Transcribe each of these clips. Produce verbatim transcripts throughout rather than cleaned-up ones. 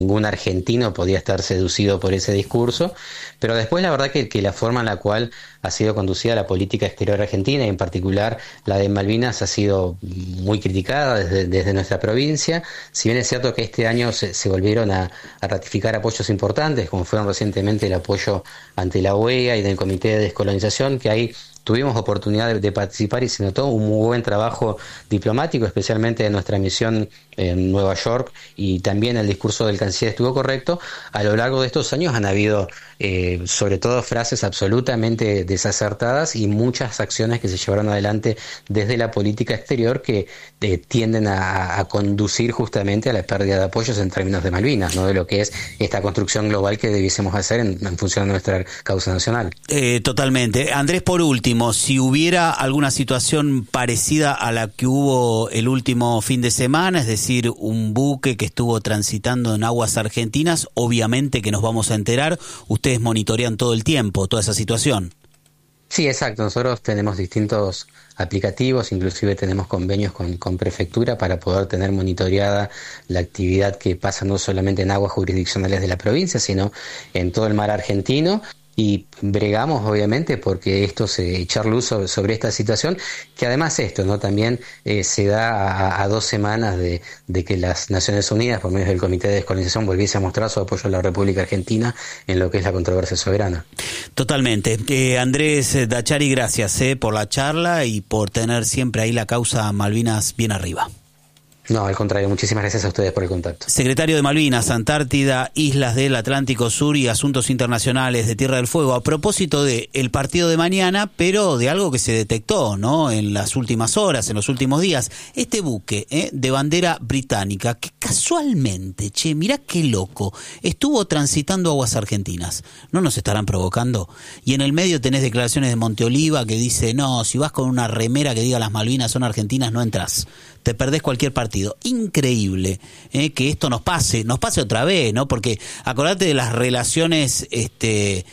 ningún argentino podía estar seducido por ese discurso, pero después la verdad que, que la forma en la cual ha sido conducida la política exterior argentina, y en particular la de Malvinas, ha sido muy criticada desde, desde nuestra provincia. Si bien es cierto que este año se, se volvieron a, a ratificar apoyos importantes, como fueron recientemente el apoyo ante la O E A y del Comité de Descolonización, que ahí tuvimos oportunidad de, de participar y se notó un muy buen trabajo diplomático, especialmente de nuestra misión en Nueva York, y también el discurso del canciller estuvo correcto. A lo largo de estos años han habido eh, sobre todo frases absolutamente desacertadas y muchas acciones que se llevaron adelante desde la política exterior que eh, tienden a, a conducir justamente a la pérdida de apoyos en términos de Malvinas, no de lo que es esta construcción global que debiésemos hacer en, en función de nuestra causa nacional. Eh, totalmente. Andrés, por último, si hubiera alguna situación parecida a la que hubo el último fin de semana, es decir, un buque que estuvo transitando en aguas argentinas, obviamente que nos vamos a enterar. Ustedes monitorean todo el tiempo toda esa situación. Sí, exacto. Nosotros tenemos distintos aplicativos, inclusive tenemos convenios con, con prefectura para poder tener monitoreada la actividad que pasa no solamente en aguas jurisdiccionales de la provincia, sino en todo el mar argentino. Y bregamos obviamente porque esto se echar luz sobre, sobre esta situación, que además esto no también eh, se da a, a dos semanas de, de que las Naciones Unidas, por medio del Comité de Descolonización, volviese a mostrar su apoyo a la República Argentina en lo que es la controversia soberana. Totalmente. Eh, Andrés Dachari, gracias eh, por la charla y por tener siempre ahí la causa Malvinas bien arriba. No, al contrario, muchísimas gracias a ustedes por el contacto. Secretario de Malvinas, Antártida, Islas del Atlántico Sur y Asuntos Internacionales de Tierra del Fuego, a propósito de el partido de mañana, pero de algo que se detectó, ¿no?, en las últimas horas, en los últimos días. Este buque ¿eh? de bandera británica, que casualmente, che, mirá qué loco, estuvo transitando aguas argentinas. ¿No nos estarán provocando? Y en el medio tenés declaraciones de Monteoliva que dice, no, si vas con una remera que diga las Malvinas son argentinas, no entrás. Te perdés cualquier partido. Increíble eh, que esto nos pase, nos pase otra vez, ¿no? Porque acordate de las relaciones este,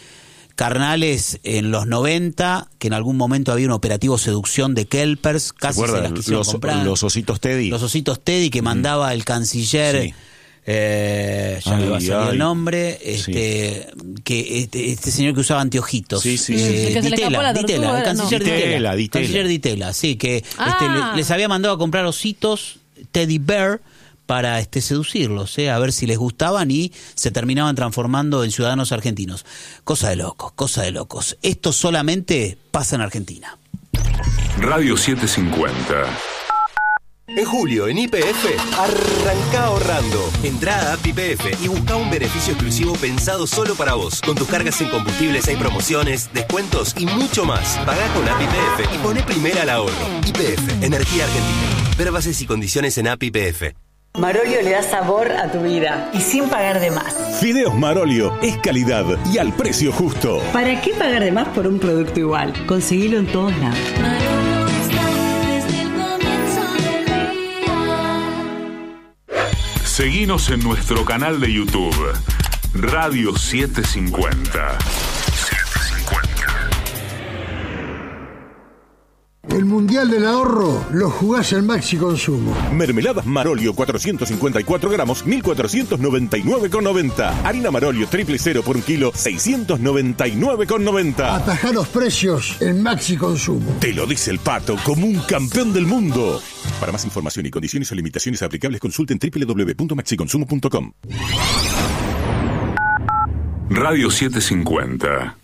carnales en los noventa, que en algún momento había un operativo seducción de Kelpers, casi se, se las quisieron los, comprar. Los ositos Teddy. Los ositos Teddy que mm. mandaba el canciller... Sí. Eh, ya ay, me va a salir ay, el nombre este sí. que este, este señor que usaba anteojitos sí, sí, eh, sí. Ditela, Ditela, el canciller no. Ditela, Ditela, canciller Ditela, sí, que ah. este, le, les había mandado a comprar ositos Teddy Bear para este seducirlos, eh, a ver si les gustaban, y se terminaban transformando en ciudadanos argentinos. Cosa de locos, cosa de locos. Esto solamente pasa en Argentina. Radio setecientos cincuenta. En julio, en Y P F, arranca ahorrando. Entrá a App Y P F y busca un beneficio exclusivo pensado solo para vos. Con tus cargas en combustibles hay promociones, descuentos y mucho más. Pagá con App Y P F y poné primera al ahorro. Y P F, Energía Argentina. Ver bases y condiciones en App Y P F. Marolio le da sabor a tu vida y sin pagar de más. Fideos Marolio es calidad y al precio justo. ¿Para qué pagar de más por un producto igual? Conseguilo en todos lados. Seguinos en nuestro canal de YouTube, Radio setecientos cincuenta. El Mundial del Ahorro lo jugás en Maxi Consumo. Mermeladas Marolio cuatrocientos cincuenta y cuatro gramos, mil cuatrocientos noventa y nueve con noventa. Harina Marolio triple cero por un kilo, seiscientos noventa y nueve con noventa. Atajá los precios en Maxi Consumo. Te lo dice el Pato como un campeón del mundo. Para más información y condiciones o limitaciones aplicables, consulten doble u doble u doble u punto maxi consumo punto com. Radio setecientos cincuenta.